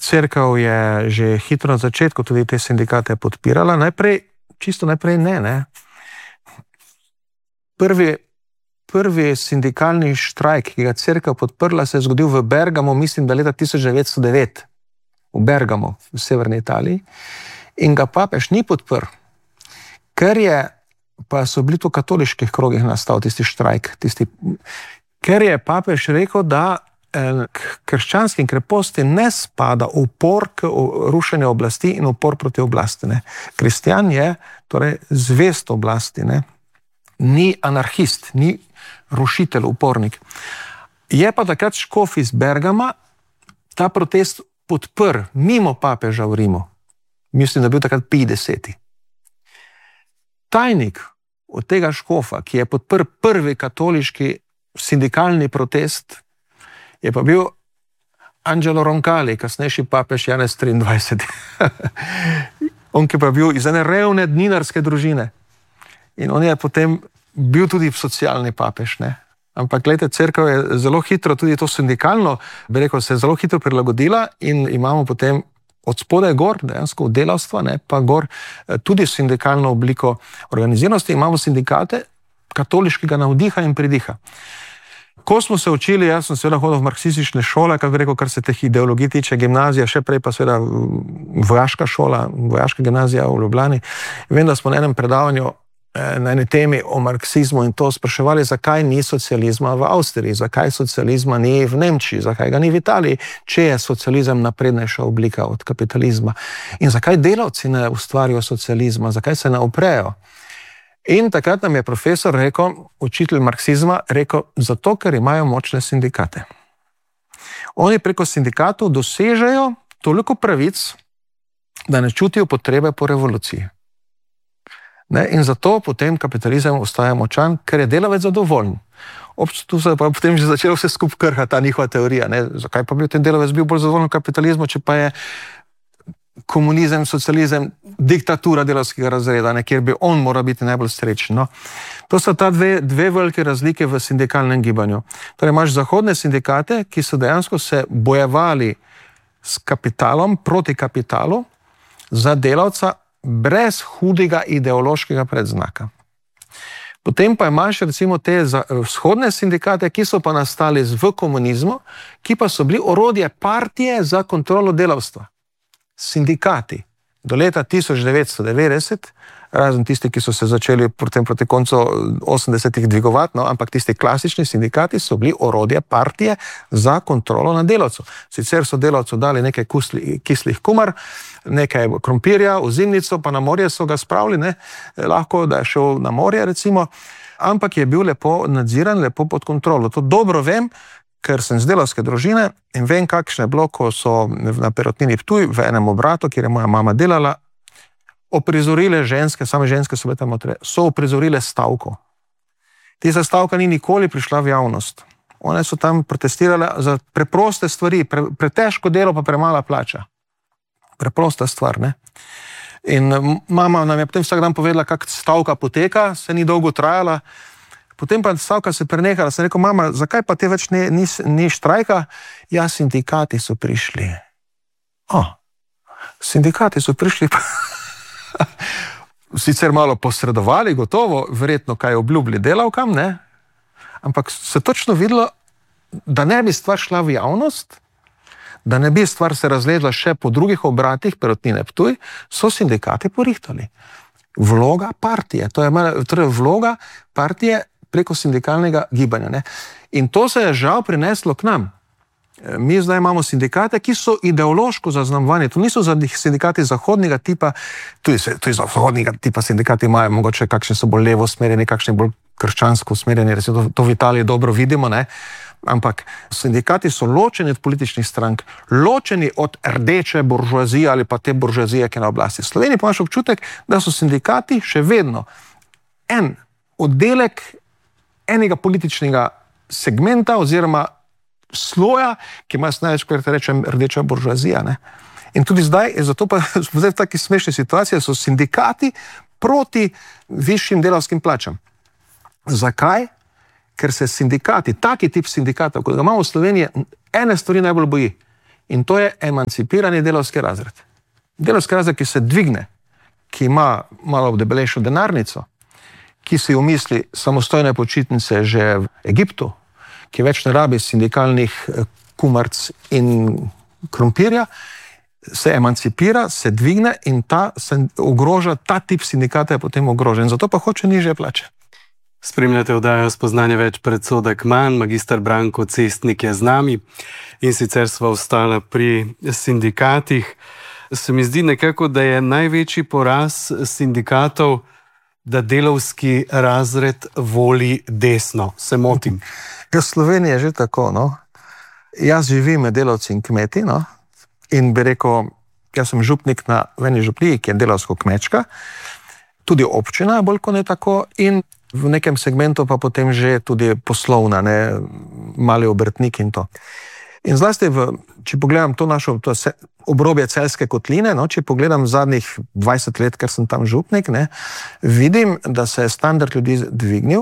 Cerkev je že hitro na začetku tudi te sindikate podpirala. Čisto najprej ne. Prvi sindikalni štrajk, ki ga cerkev podprla, se je zgodil v Bergamu, mislim, da leta 1909, v Bergamu, v severni Italiji, in ga papež ni podprl, pa so bili to v katoliških krogih nastal tisti štrajk, ker je papež rekel, da krščanski kreposti ne spada upor k rušenju oblasti in upor proti oblasti. Ne. Kristjan je torej zvest oblasti, ne. Ni anarhist, ni rušitelj, upornik. Je pa takrat škof iz Bergama ta protest podprl mimo papeža v Rimu. Mislim, da je bil takrat 50. Tajnik od tega škofa, ki je podprl prvi katoliški sindikalni protest, je pa bil Angelo Roncalli, kasnejši papež Janez 23. On, ki pa bil iz ene revne dninarske družine. In on je potem bil tudi socialni papež, ne. Ampak, gledajte, cerkev je zelo hitro, tudi to sindikalno, bi rekel, se je zelo hitro prilagodila in imamo potem od spodaj gor, dejansko delavstva, ne, pa gor tudi sindikalno obliko organiziranosti, imamo sindikate katoliškega navdiha in pridiha. Ko smo se učili, jaz sem seveda hodil v marksistične šole, kar se teh ideologij tiče, gimnazija, še prej pa seveda vojaška šola, vojaška gimnazija v Ljubljani. Vem, da smo na enem predavanju, na eni temi o marksizmu in to spraševali, zakaj ni socializma v Avstriji, zakaj socializma ni v Nemčiji, zakaj ga ni v Italiji, če je socializem naprednejša oblika od kapitalizma. In zakaj delavci ne ustvarijo socializma, zakaj se ne uprejo. In takrat nam je profesor rekel, učitelj marksizma, rekel, zato, ker imajo močne sindikate. Oni preko sindikatov dosežejo toliko pravic, da ne čutijo potrebe po revoluciji. Ne? In zato potem kapitalizem ostaja močan, ker je delavec zadovoljen. Tu se pa potem že začelo vse skupaj krhati, ta njihova teorija. Ne? Zakaj pa bi ten delavec bil bolj zadovoljen v kapitalizmu, če pa je komunizem, socializem, diktatura delavskega razreda, ne, kjer bi on moral biti najbolj srečen. No. To so ta dve velike razlike v sindikalnem gibanju. Torej imaš zahodne sindikate, ki so dejansko se bojevali s kapitalom, proti kapitalu, za delavca brez hudega ideološkega predznaka. Potem pa imaš recimo te vzhodne sindikate, ki so pa nastali v komunizmu, ki pa so bili orodje partije za kontrolo delavstva. Sindikati do leta 1990, razen tisti, ki so se začeli proti koncu 80-ih dvigovati, no, ampak tisti klasični sindikati so bili orodje partije za kontrolo nad delavcev. Sicer so delavcu dali nekaj kislih kumar, nekaj krompirja, v zimnico, pa na morje so ga spravili, ne, lahko, da je šel na morje recimo, ampak je bil lepo nadziran, lepo pod kontrolo. To dobro vem, ker sem z delavske družine in vem, kakšne je bilo, ko so na Perutnini Ptuj v enem obratu, kjer je moja mama delala, oprizorile ženske, same ženske so bile tam noter, so oprizorile stavko. Tista stavka ni nikoli prišla v javnost. One so tam protestirale za preproste stvari, pretežko delo pa premala plača. Preprosta stvar, ne? In mama nam je potem vsak dan povedala, kak stavka poteka, se ni dolgo trajala. Potem pa stavka se prenehala, sem rekel, mama, zakaj pa te več ni štrajka? Ja, sindikati so prišli. Sindikati so prišli, sicer malo posredovali, gotovo, verjetno kaj obljubili delavkam, ne? Ampak se točno videlo, da ne bi stvar šla v javnost, da ne bi stvar se razlegla še po drugih obratih, Perutnine Ptuj, so sindikati porihtali. Vloga partije, to je torej vloga partije preko sindikalnega gibanja. Ne? In to se je žal prineslo k nam. Mi zdaj imamo sindikate, ki so ideološko zaznamovani. To niso sindikati zahodnega tipa, tudi zahodnega tipa sindikati imajo, mogoče kakšni so bolj levo usmerjeni, kakšni bolj krščansko usmerjeni, recimo to v Italiji dobro vidimo, ne? Ampak sindikati so ločeni od političnih strank, ločeni od rdeče buržoazije ali pa te buržoazije, ki je na oblasti. V Sloveniji pa imaš občutek, da so sindikati še vedno en oddelek enega političnega segmenta oziroma sloja, ki ima največkrat rečem rdeča buržoazija. Ne? In tudi zdaj, zato pa smo zdaj v taki smešni situaciji, so sindikati proti višjim delavskim plačam. Zakaj? Ker se sindikati, taki tip sindikatov, kot ga imamo v Sloveniji, ene stvari najbolj boji. in to je emancipirani delavski razred. Delavski razred, ki se dvigne, ki ima malo debelejšo denarnico, ki si umisli samostojne počitnice že v Egiptu, ki več ne rabi sindikalnih kumarc in krompirja, se emancipira, se dvigne in se ogroža, ta tip sindikata je potem ogrožen. Zato pa hoče nižje plače. Spremljate oddajo Spoznanje več, predsodek manj. Magister Branko Cestnik je z nami in sicer sva ostala pri sindikatih. Se mi zdi nekako, da je največji poraz sindikatov, da delavski razred voli desno. Se motim? V Sloveniji je že tako, no. Jaz živim med delavci in kmeti, no. In bi rekel, jaz sem župnik na eni župliji, ki je delavsko-kmečka, tudi občina, bolj kot ne tako, in v nekem segmentu pa potem že tudi poslovna, ne, mali obrtnik in to. In zlasti, če pogledam to obrobje Celjske kotline, no, če pogledam zadnjih 20 let, ker sem tam župnik, ne, vidim, da se je standard ljudi dvignil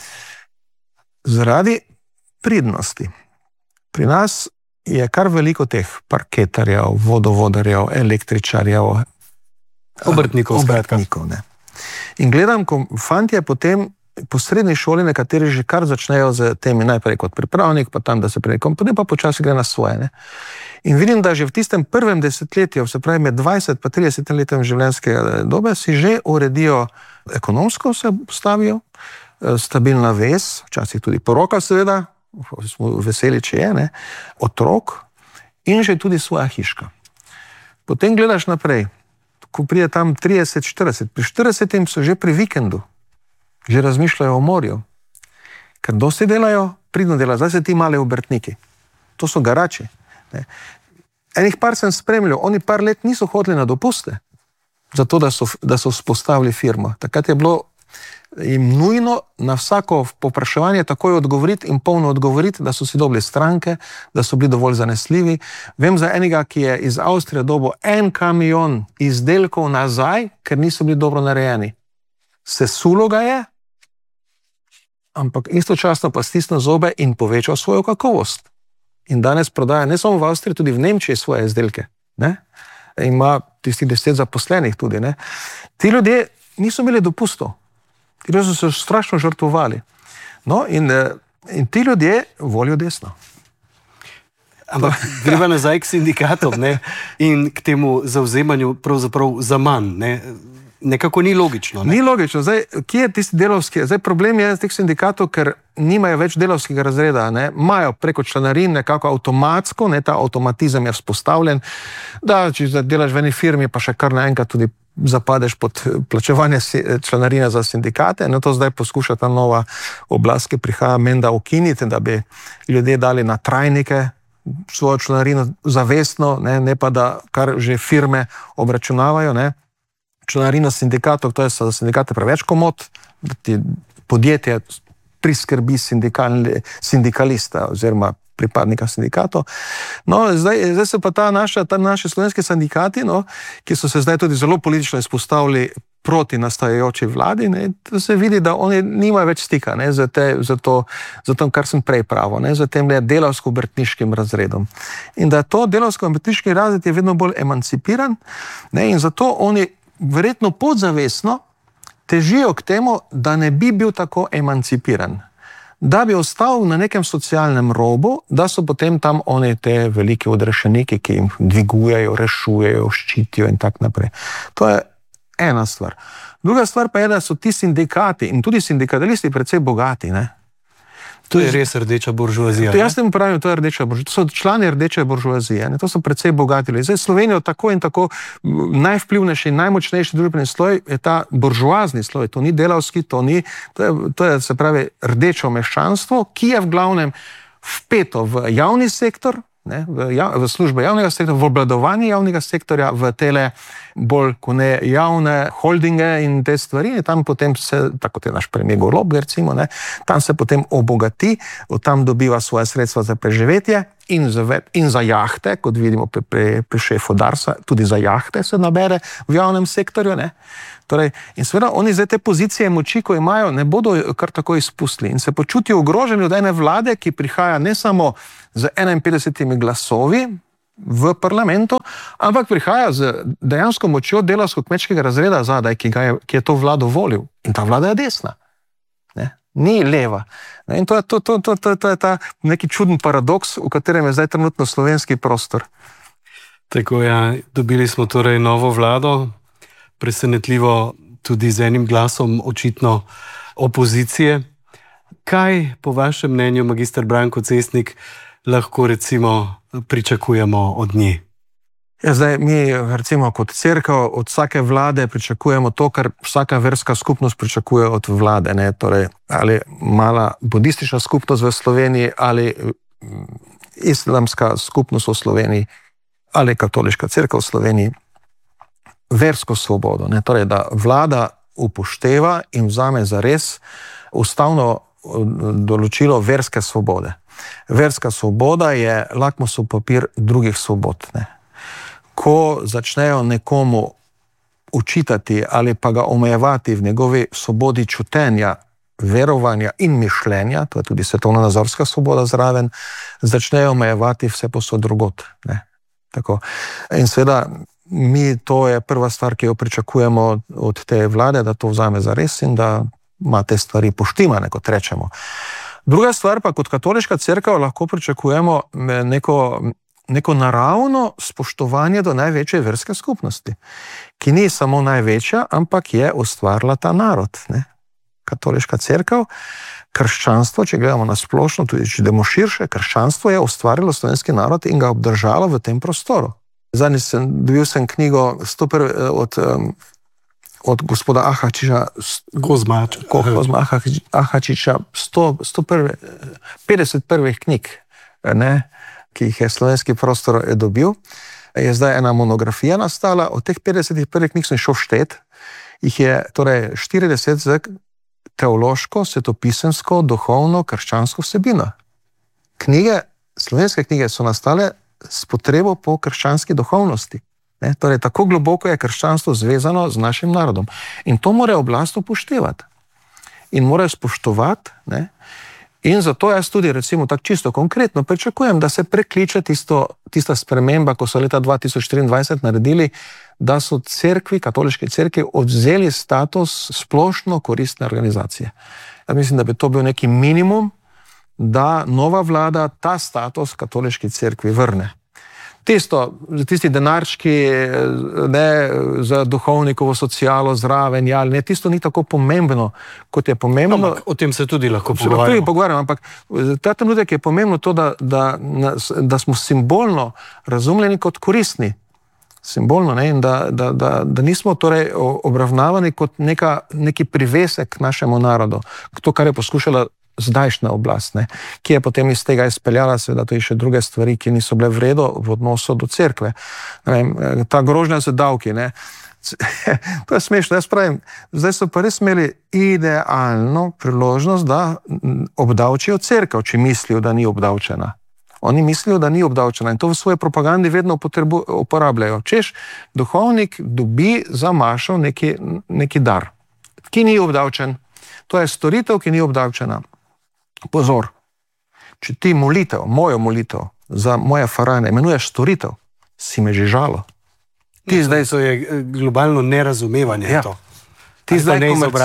zaradi pridnosti. Pri nas je kar veliko teh parketarjev, vodovodarjev, električarjev, obrtnikov, ne. In gledam, ko fantje potem po srednji šoli nekateri že kar začnejo z temi najprej kot pripravnik, pa tam, da se prenekom, potem pa počasi gre na svoje, ne. In vidim, da že v tistem prvem desetletju, se pravi med 20 pa 30 letem življenjske dobe, si že uredijo ekonomsko, se postavijo, stabilna vez, včasih tudi poroka seveda, smo veseli, če je, ne, otrok in že tudi svoja hiška. Potem gledaš naprej, ko pride tam 30-40, pri 40 so že pri vikendu, že razmišljajo o morju, ker dosti delajo, pridno delajo, zdaj se ti mali obrtniki, to so garači. Ne. Enih par sem spremljal, oni par let niso hodili na dopuste, zato da so vzpostavili firmo. Takrat je bilo jim nujno na vsako popraševanje takoj odgovoriti in polno odgovoriti, da so si dobili stranke, da so bili dovolj zanesljivi. Vem za enega, ki je iz Avstrije dobil 1 kamion izdelkov nazaj, ker niso bili dobro narejeni. Sesulo ga je, ampak istočasno pa stisnil zobe in povečal svojo kakovost. In danes prodaja ne samo v Avstriji, tudi v Nemčiji svoje izdelke. Ne? Ima tisti 10 zaposlenih tudi. Ne? Ti ljudje niso imeli dopustov. Ti ljudje so se strašno žrtvovali. No, in ti ljudje volijo desno. Ampak greva nazaj k sindikatom, ne? In k temu zavzemanju pravzaprav za manj. Ne? Nekako ni logično. Ne? Ni logično. Zdaj, kje je tisti delavski? Zdaj, problem je teh sindikatov, ker nimajo več delavskega razreda. Ne? Imajo preko članarin nekako avtomatsko, ne, ta avtomatizem je vzpostavljen, da če delaš v eni firmi, pa še kar naenkrat tudi zapadeš pod plačevanje članarine za sindikate. No, to zdaj poskuša ta nova oblast, ki prihaja menda ukiniti, da bi ljudje dali na trajnike svojo članarino zavestno, ne pa da kar že firme obračunavajo. Ne. Članarina sindikatov, to je za sindikate preveč komot, da ti podjetje priskrbi sindikalista oziroma pripadnika sindikatov. No, zdaj se pa naši slovenski sindikati, no, ki so se zdaj tudi zelo politično izpostavili proti nastajajoči vladi, ne, da se vidi, da oni nimajo več stika, ne, za to, kar sem prej pravil, ne, za tem delavsko-obrtniškim razredom. In da to delavsko-obrtniški razred je vedno bolj emancipiran, ne, in zato oni verjetno podzavestno težijo k temu, da ne bi bil tako emancipiran, da bi ostal na nekem socialnem robu, da so potem tam oni te veliki odrešeniki, ki jim dvigujejo, rešujejo, ščitijo in tak naprej. To je ena stvar. Druga stvar pa je, da so ti sindikati in tudi sindikalisti precej bogati, ne. To je res rdeča buržoazija. Jaz tem pravim, to je rdeča buržoazija. To so člani rdeče buržoazije, ne? To so precej bogati ljudi. Zdaj Slovenijo tako in tako najvplivnejši in najmočnejši družbeni sloj je ta buržoazni sloj. To ni delavski, to je se pravi rdečo meščanstvo, ki je v glavnem vpeto v javni sektor, ne, v službe javnega sektorja, v obvladovanje javnega sektorja, v tele bolj kot ne javne holdinge in te stvari, in tam potem se, tako kot je naš premier Golob, recimo, ne, tam se potem obogati, od tam dobiva svoje sredstva za preživetje in za jahte, kot vidimo pri šefu Darsa, tudi za jahte se nabere v javnem sektorju, ne. Torej, in seveda oni zdaj te pozicije moči, ko imajo, ne bodo kar tako izpustili in se počutijo ogroženi od ene vlade, ki prihaja ne samo z 51 glasovi, v parlamentu, ampak prihaja z dejansko močjo delavsko-kmečkega razreda zadaj, ki je to vlado volil. In ta vlada je desna. Ne? Ni leva. Ne? In to je ta neki čuden paradoks, v katerem je zdaj trenutno slovenski prostor. Tako ja, dobili smo torej novo vlado, presenetljivo tudi z enim glasom očitno opozicije. Kaj po vašem mnenju, magister Branko Cestnik, lahko recimo pričakujemo od nje? Ja, zdaj mi recimo kot cerkev od vsake vlade pričakujemo to, kar vsaka verska skupnost pričakuje od vlade. Ne? Torej, ali mala budistična skupnost v Sloveniji, ali islamska skupnost v Sloveniji, ali katoliška cerkev v Sloveniji, versko svobodo. Ne? Torej, da vlada upošteva in vzame za res ustavno določilo verske svobode. Verska svoboda je lakmusov papir drugih svobod. Ne? Ko začnejo nekomu učitati ali pa ga omejevati v njegovi svobodi čutenja, verovanja in mišljenja, to je tudi svetovno-nazorska svoboda zraven, začnejo omejevati vse posod drugot. Ne? Tako. In seveda, to je prva stvar, ki jo pričakujemo od te vlade, da to vzame za res in da ima te stvari poštimane, kot rečemo. Druga stvar pa, kot katoliška cerkev lahko pričakujemo neko naravno spoštovanje do največje verske skupnosti, ki ni samo največja, ampak je ustvarila ta narod. Ne? Katoliška cerkev, krščanstvo, če gledamo na splošno, tudi če idemo širše, krščanstvo je ustvarilo slovenski narod in ga obdržalo v tem prostoru. Zadnjič dobil sem knjigo od gospoda Ahačiča, Kozma Ahačiča, 50 prvih knjig, ne, ki jih je slovenski prostor dobil. Je zdaj ena monografija nastala, od teh 50 prvih knjig sem šel štet, jih je torej 40 z teološko, svetopisemsko, duhovno, krščansko vsebino. Slovenske knjige so nastale s potrebo po krščanski duhovnosti. Ne? Torej, tako globoko je krščanstvo zvezano z našim narodom. In to mora oblast upoštevati. In mora spoštovati. Ne? In zato jaz tudi, recimo, tako čisto konkretno pričakujem, da se prekliče tista sprememba, ko so leta 2024 naredili, da so katoliški cerkvi odvzeli status splošno koristne organizacije. Jaz mislim, da bi to bil neki minimum, da nova vlada ta status katoliški cerkvi vrne. Tisti denarčki, ne, za duhovnikovo socialo zraven, ne, tisto ni tako pomembno, kot je pomembno. Ampak o tem se tudi lahko pogovarjamo. Ampak ta trenutek je pomembno to, da smo simbolno razumljeni kot koristni. Simbolno, ne, in da nismo torej obravnavani kot neki privesek našemu narodu. To, kar je poskušala zdajšnja oblast, ne, ki je potem iz tega izpeljala seveda tudi še druge stvari, ki niso bile v redu v odnosu do cerkve. Ta grožnja z davki, ne. To je smešno, jaz pravim, zdaj so pa res imeli idealno priložnost, da obdavčijo cerkev, če mislijo, da ni obdavčena. Oni mislijo, da ni obdavčena in to v svoji propagandi vedno uporabljajo. Češ, duhovnik dobi za mašo neki dar, ki ni obdavčen. To je storitev, ki ni obdavčena. Pozor, če ti mojo molitev za moje farane imenuješ storitev, si me že žalo. Zdaj so je globalno nerazumevanje. Ja. To. Ti zdaj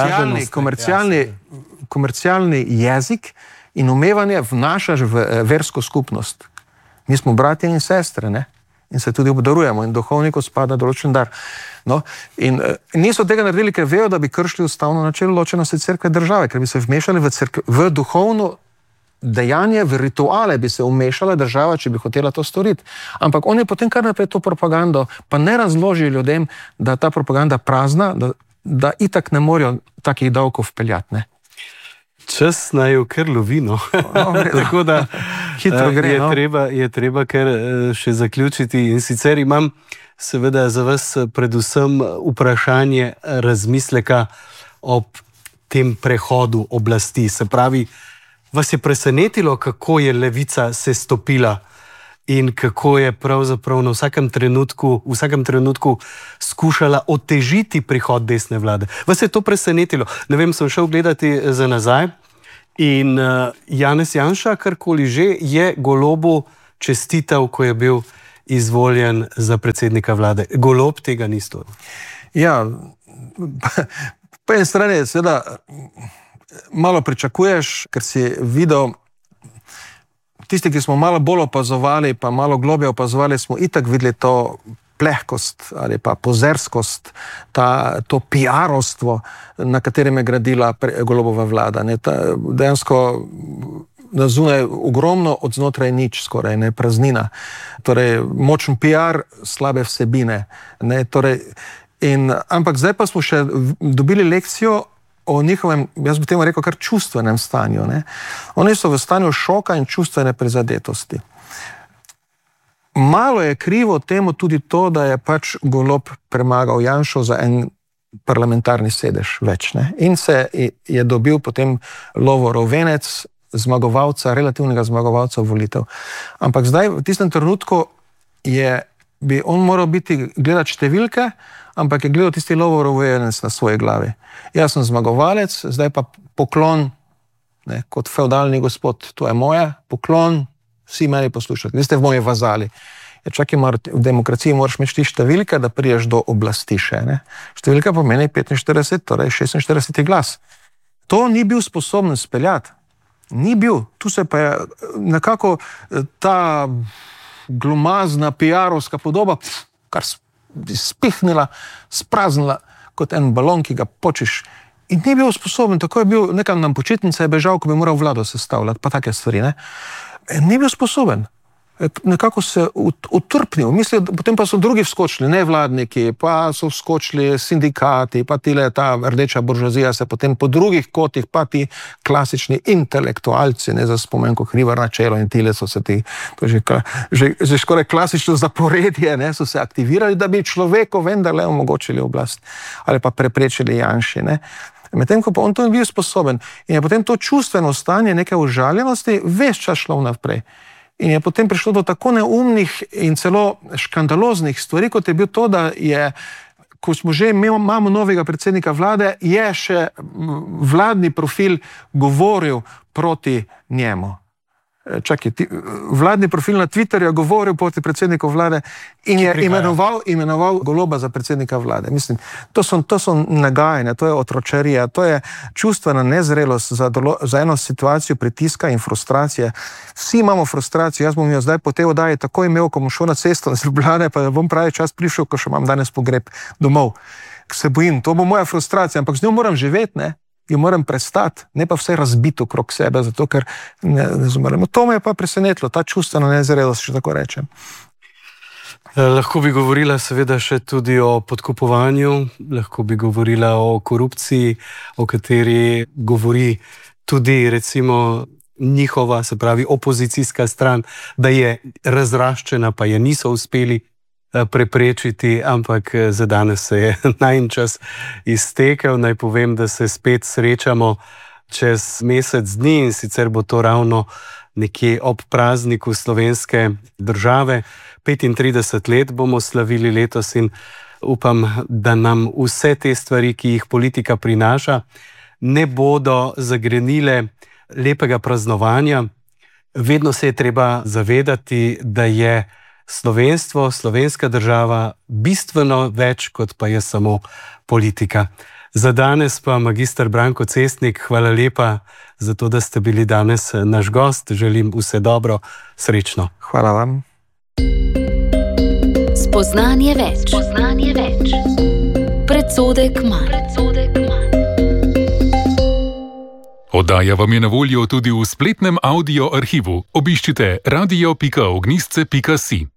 komercialni jezik in umevanje vnašaš v versko skupnost. Mi smo bratje in sestre, ne? In se tudi obdarujemo in duhovniku spada določen dar. No, in niso tega naredili, ker vejo, da bi kršili ustavno načelo ločenosti cerkve države, ker bi se vmešali v duhovno dejanje, v rituale bi se vmešala država, če bi hotela to storiti. Ampak oni potem kar naprej to propagando, pa ne razložijo ljudem, da ta propaganda prazna, da itak ne morajo takih davkov vpeljati, ne. Čas naj kar lovi, no. Tako da hitro gre, je treba kar še zaključiti. In sicer imam seveda za vas predvsem vprašanje razmisleka ob tem prehodu oblasti. Se pravi, vas je presenetilo, kako je levica se stopila in kako je pravzaprav v vsakem trenutku skušala otežiti prihod desne vlade. Vas je to presenetilo? Ne vem, sem šel gledati za nazaj in Janez Janša, karkoli že, je Golobu čestital, ko je bil izvoljen za predsednika vlade. Golob tega ni storil. Ja, po eni strani seveda malo pričakuješ, ker si videl, tisti, ki smo malo bolj opazovali, pa malo globje opazovali, smo itak videli to plehkost ali pa pozerskost, to PR-ovstvo, na katerem je gradila Golobova vlada. Dejansko na zunaj ogromno, od znotraj nič skoraj, praznina. Torej, močen PR, slabe vsebine. Ampak zdaj pa smo še dobili lekcijo o njihovem, jaz bi temu rekel, kar čustvenem stanju. Oni so v stanju šoka in čustvene prizadetosti. Malo je krivo temu tudi to, da je pač Golob premagal Janšo za en parlamentarni sedež več. In se je dobil potem Lovorov venec zmagovalca, relativnega zmagovalca volitev. Ampak zdaj, v tistem trenutku, bi on moral gledati številke, ampak je gledal tisti Lovorov venec na svoji glavi. Jaz sem zmagovalec, zdaj pa poklon, kot feudalni gospod, to je moje, poklon, vsi meni poslušati, vi ste v moji vazali. Čakaj, v demokraciji moraš imeti številke, da priješ do oblasti še. Številka pomeni 45, torej 46 glas. To ni bil sposoben speljati. Ni bil. Tu se pa je nekako ta glumazna PR-ovska podoba, kar spihnila, spraznila kot en balon, ki ga počeš. In ni bil sposoben, tako je bil, nekam nam počitnice je bežal, ko bi moral vlado sestavljati, pa take stvari. Ni bil sposoben. Nekako se utrpnil. Potem pa so drugi vskočili, nevladniki, pa so vskočili sindikati, pa ta rdeča buržoazija se potem po drugih kotih, pa ti klasični intelektualci, za spomenko Hribar na čelo in tile so se že skoraj klasično zaporedje, so se aktivirali, da bi človeku vendarle omogočili oblast ali pa preprečili Janši. Medtem ko pa on to ni bil sposoben in je potem to čustveno stanje neke užaljenosti ves čas šlo naprej. In je potem prišlo do tako neumnih in celo škandaloznih stvari, kot je bil to, da je, ko smo že imamo novega predsednika vlade, je še vladni profil govoril proti njemu. Čakaj, vladni profil na Twitterju je govoril proti predsedniku vlade in je imenoval Goloba za predsednika vlade. Mislim, to so nagajanja, to je otročarija, to je čustvena nezrelost za eno situacijo pritiska in frustracije. Vsi imamo frustracijo, jaz bom jo zdaj po tej oddaji tako imel, ko bom šel na cesto z Ljubljane, pa bom pravi čas prišel, ko še imam danes pogreb domov. Se bojim, to bo moja frustracija, ampak z njo moram živeti, jo moram prestati, ne pa vse razbiti okrog sebe, zato ker ne zmorem. To me je pa presenetilo, ta čustvena nezrelost, če tako rečem. Lahko bi govorila seveda še tudi o podkupovanju, lahko bi govorila o korupciji, o kateri govori tudi recimo njihova, se pravi opozicijska stran, da je razraščena, pa je niso uspeli preprečiti, ampak za danes se je najin čas iztekel. Naj povem, da se spet srečamo čez mesec dni in sicer bo to ravno nekje ob prazniku slovenske države. 35 let bomo slavili letos in upam, da nam vse te stvari, ki jih politika prinaša, ne bodo zagrenile lepega praznovanja. Vedno se je treba zavedati, da je slovenstvo, slovenska država bistveno več, kot pa je samo politika. Za danes pa magister Branko Cestnik, hvala lepa za to, da ste bili danes naš gost. Želim vse dobro, srečno. Hvala vam. Spoznanje več. Predsodek manj. Oddaja vam je na voljo tudi v spletnem audio arhivu. Obiščite radio.ognjisce.si.